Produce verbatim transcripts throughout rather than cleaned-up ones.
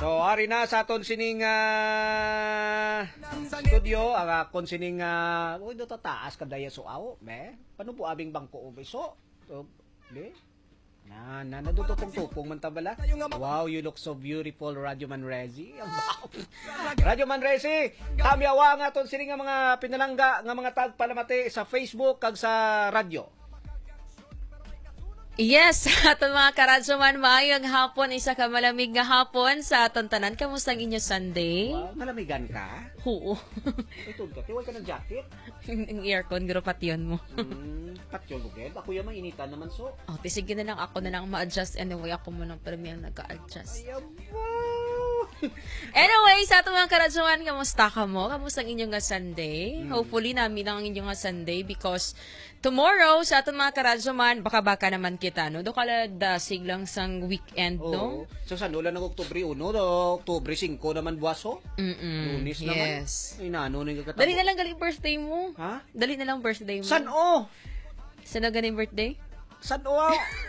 So, ari na sa aton sining uh, studio, ang akon sining, uh, uy, do taas kadaya so aw, me? Paano po abing bangko o beso? So, be? Na, na, nadutupong-tupong man tabala. Wow, you look so beautiful, Radyo Manrezi. Radyo Manrezi, kamiyawa nga aton sining nga mga pinalangga, nga mga tagpalamati sa Facebook kag sa radyo. Yes, sa aton mga karadyo man, maayong hapon, isa ka malamig nga hapon sa aton tanan. Kamusta ang inyo Sunday? Wow, malamigan ka? Oo. Ito ka, tiwag ka ng jacket? Ang aircon, guro patyon mo. Hmm, patyon bukid? Ako yung mainitan naman so. Oh, sige na lang, ako na lang ma-adjust. Anyway, ako mo nang premiang nag-a-adjust. Ayaw mo! Anyway, sa ating mga karadyoan, kamusta ka mo? Kamusta ang inyong nga Sunday? Hmm. Hopefully, namin ang inyong nga Sunday because tomorrow, sa ating mga karadyoan, baka-baka naman kita, no? Do kala dasig lang sang weekend, no? Oo. So, sa nula ng Oktubre one, do, Oktubre five naman buwaso? Mm-mm. Lunis naman. Yes. Ay, nano na yung kakatabo. Dali na lang galing birthday mo. Ha? Dali na lang birthday mo. San o? Saan na galing birthday? San o?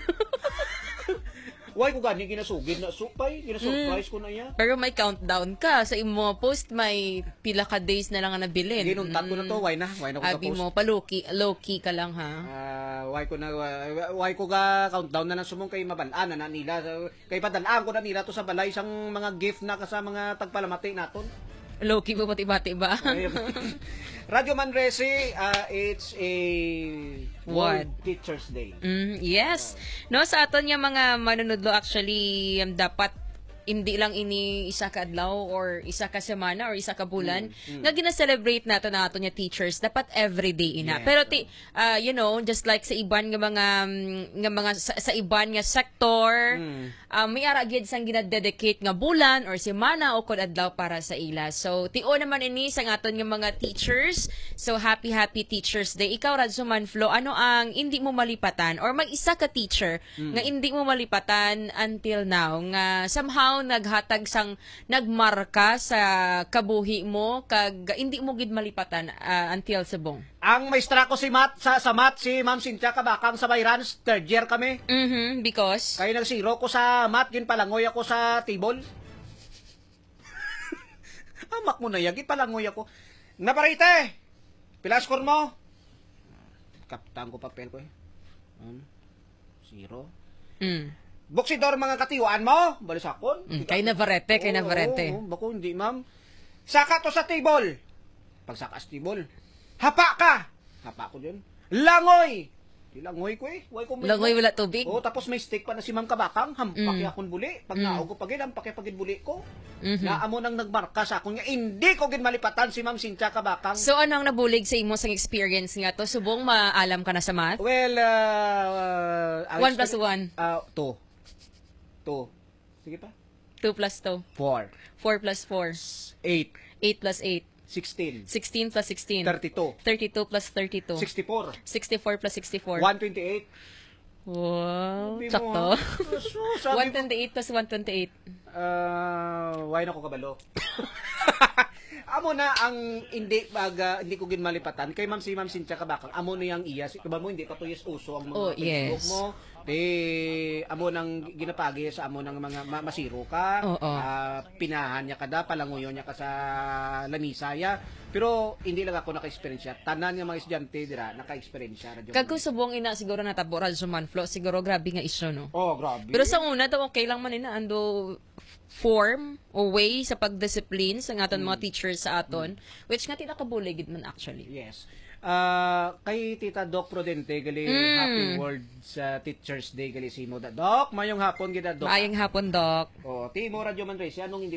Why ko gani ginasugid na supay? Ginasurprise ko na yan. Pero may countdown ka. Sa imo mga post, may pila ka days na lang ang nabilin. Ginuntat ko na to. Why na? Why na ko Abi ka-post? mo, pa low-key, low-key ka lang, ha? Ah, why ko na uh, why ko ga countdown na nang sumong kay mabalaan na nila kay padalaan ko na nila to sa balay isang mga gift na sa mga tagpalamati naton. Low-key mo pati-bati ba? Radyo Manrezi, uh, it's a World What? Teachers Day. Mm, yes. No, sa aton nga mga manunodlo actually um, dapat hindi lang ini isa ka adlaw or isa ka semana or isa ka bulan Mm, mm. nga gina-celebrate nato na ato nga teachers dapat everyday ina. Yes, Pero ti uh, you know, just like sa iban nga mga nga mga sa, sa iban nga sector, Mm. uh, may ara gyud sang gina-dedicate nga bulan or semana o kun adlaw para sa ila. So tio naman ini sa aton nga mga teachers. So happy happy Teachers Day. Ikaw Radyo Manflo, ano ang hindi mo malipatan or mag-isa ka teacher Mm. nga hindi mo malipatan until now nga somehow naghatag sang nagmarka sa kabuhi mo kag hindi mo gid malipatan uh, until subong. Ang maestra ko si Matt sa sa Matt si Ma'am Cynthia Kabakang sa Bayran, third year kami. Mhm, because Kaya nagsiro ko sa Matt, gin palangoy ako sa table. Amak mo na yan, gin palangoy ako. Naparite! Pila score mo? Kaptan ko papel ko eh. Um, zero. mm. Boksidor mga katiwaan mo? Balisakon? Mm, kay Navarrete, kay Navarrete. Oo, bako hindi ma'am. Saka to sa table. Pag saka sa table. Hapa ka! Hapa ko dyan. Langoy! Di langoy ko eh. Way ko mo- Langoy wala tubig. Oo, tapos may stick pa na si Ma'am Kabakang. Hampaki Mm. akong buli. Pag Mm. naog ko pagid, hampaki pagid buli ko. Mhm. Na amo nang nagmarka sa akong nga hindi ko gid malipatan si Ma'am Cynthia Kabakang. So ano ang nabulig sa imo sang experience nga to? Subong maalam ka na sa math? well, uh, uh, one plus one. Uh, two. Two. Sige pa. two plus two. Four. four plus four. Eight. eight plus eight. Sixteen. sixteen plus sixteen. Thirty-two. thirty-two plus thirty-two. Sixty-four. sixty-four plus sixty-four. One twenty-eight. Wow, Sabi mo, sakto. ah. So, sabi one ko, twenty-eight plus one twenty-eight. uh, why na ko kabalo? Amo na ang hindi pag uh, hindi ko gin malipatan kay Ma'am si Ma'am Cynthia Kabakang. Amo na yang iya, si mo hindi pa to yes uso ang mga Oh, Facebook yes. mo. Di amo nang ginapagi sa amo nang mga ma- masiro ka. Oo. Ah, pinahan niya kada, palanguyo niya ka sa lamisaya. Pero hindi lang ako naka-experience. Tanan nga mga estudyante dira naka-experience. Kag kung subong ina siguro natabo Radyo Manflo, siguro grabe nga isyo, no? Oh, grabe. Pero sa una daw okay lang man ina ando form o way sa pagdiscipline sa aton mga teachers sa aton, which nga tinakabulig gid man actually. Yes. Ah, kay Tita Doc Prudente gali Mm. happy world sa Teachers Day gali simo da. Doc, mayong hapon gid da, Doc. Maayong hapon, Doc. Oh, Timo Radyo Manrezi, anong